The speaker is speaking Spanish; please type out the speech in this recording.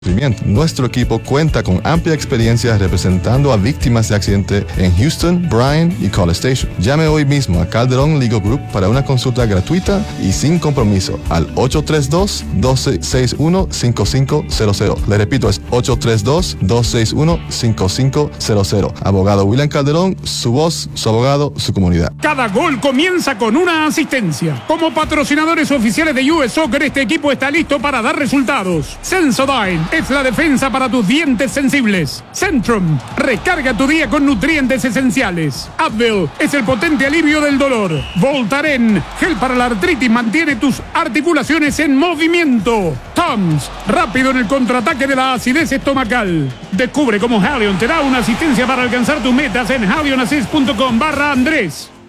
Nuestro equipo cuenta con amplia experiencia representando a víctimas de accidente en Houston, Bryan y College Station. Llame hoy mismo a Calderón Legal Group para una consulta gratuita y sin compromiso al 832-261-5500. Le repito, es 832-261-5500. Abogado William Calderón, su voz, su abogado, su comunidad. Cada gol comienza con una asistencia. Como patrocinadores oficiales de US Soccer, este equipo está listo para dar resultados. Sensodyne es la defensa para tus dientes sensibles. Centrum recarga tu día con nutrientes esenciales. Advil es el potente alivio del dolor. Voltaren, gel para la artritis, mantiene tus articulaciones en movimiento. Tums, rápido en el contraataque de la acidez estomacal. Descubre cómo Halion te da una asistencia para alcanzar tus metas en halionassist.com/Andrés.